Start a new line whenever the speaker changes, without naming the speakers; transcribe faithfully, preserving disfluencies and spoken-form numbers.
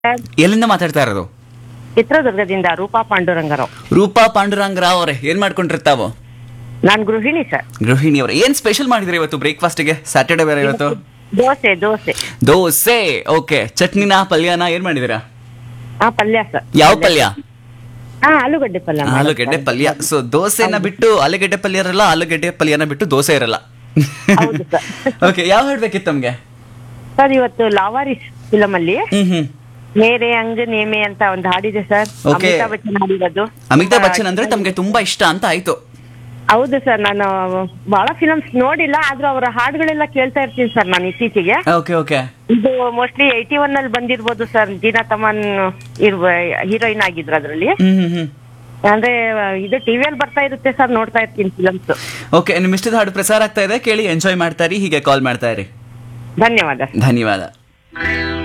ಎಲ್ಲಿಂದ ಮಾತಾಡ್ತಾ ಇರೋದು?
ಚಿತ್ರದುರ್ಗದಿಂದ ರೂಪಾ ಪಾಂಡುರಂಗರಾವ್.
ರೂಪಾ ಪಾಂಡುರಂಗರಾವ್ ಅವರೇ, ಏನ್ ಮಾಡ್ಕೊಂಡಿರ್ತಾವ?
ನಾನ್ ಗೃಹಿಣಿ ಸರ್.
ಗೃಹಿಣಿ ಅವರೇ, ಏನ್ ಸ್ಪೆಷಲ್ ಮಾಡಿದ್ರಿ ಇವತ್ತು ಬ್ರೇಕ್ಫಾಸ್ಟ್ಗೆ? ಸ್ಯಾಟರ್ಡೆ ಬೇರೆ ಇವತ್ತು.
ದೋಸೆ ದೋಸೆ
ದೋಸೆ. ಓಕೆ, ಚಟ್ನಿನ ಪಲ್ಯನ ಏನ್ ಮಾಡಿದಿರಾ?
ಹಾ ಪಲ್ಯ ಸರ್.
ಯಾವ ಪಲ್ಯ?
ಹಾ ಆಲೂಗಡ್ಡೆ ಪಲ್ಯ.
ಆಲೂಗೆಡ್ಡೆ ಪಲ್ಯ. ಸೊ ದೋಸೆನ ಬಿಟ್ಟು ಆಲೂಗೆಡ್ಡೆ ಪಲ್ಯ ಇರಲ್ಲ, ಆಲೂಗೆಡ್ಡೆ ಪಲ್ಯನ ಬಿಟ್ಟು ದೋಸೆ ಇರಲ್ಲ.
ಹೌದು ಸರ್.
ಓಕೆ, ಯಾವ ಹೇಳ್ಬೇಕಿತ್ತು ತಮ್ಗೆ?
ಸರ್ ಇವತ್ತು ಲಾವಾರಿಸ್ ಫಿಲಮ್ ಅಲ್ಲಿ
ಹ್ಮ್ ಹ್ಮ್
ಮೇರೆ ಅಂಗ್ ನೇಮೆ ಅಂತ ಒಂದು ಹಾಡಿದೆ ಸರ್.
Okay.
ಅಮಿತಾಬ್ ಬಚ್ಚನ್ ಹಾಡಿರೋದು.
ಅಮಿತಾಬ್ ಬಚ್ಚನ್ ಅಂದ್ರೆ ತಮ್ಗೆ ತುಂಬಾ ಇಷ್ಟ ಅಂತ ಆಯ್ತು.
ಹೌದು ಸರ್, ನಾನು ಬಹಳ ಫಿಲಮ್ಸ್ ನೋಡಿಲ್ಲ, ಆದ್ರೂ ಅವರ ಹಾಡುಗಳೆಲ್ಲ ಕೇಳ್ತಾ ಇರ್ತೀನಿ ಸರ್ ನಾನು ಇತ್ತೀಚೆಗೆ.
Okay okay.
ಇದು ಮೋಸ್ಟ್ಲಿ ಏಯ್ಟಿ ಒನ್ ಅಲ್ಲಿ ಬಂದಿರ್ಬೋದು ಸರ್. ಜೀನಾ ತಮನ್ ಇರುವ ಹೀರೋಯಿನ್ ಆಗಿದ್ರು ಅದ್ರಲ್ಲಿ.
ಹ್ಮ್ ಹ್ಮ್ ಹ್ಮ್
ಅಂದ್ರೆ ಇದು ಟಿವಿಯಲ್ಲಿ ಬರ್ತಾ ಇರುತ್ತೆ ಸರ್, ನೋಡ್ತಾ ಇರ್ತೀನಿ ಫಿಲಮ್ಸ್.
ಓಕೆ, ನಿಮ್ ಇಷ್ಟದ ಹಾಡು ಪ್ರಸಾರ ಆಗ್ತಾ ಇದೆ, ಕೇಳಿ ಎಂಜಾಯ್ ಮಾಡ್ತಾ ಇರಿ, ಹೀಗೆ ಕಾಲ್ ಮಾಡ್ತಾ ಇರಿ.
ಧನ್ಯವಾದ.
ಧನ್ಯವಾದ.